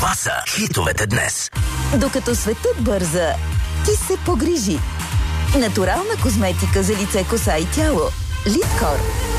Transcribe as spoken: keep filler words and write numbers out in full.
Това са хитовете днес. Докато светът бърза, ти се погрижи. Натурална козметика за лице, коса и тяло. Литкор.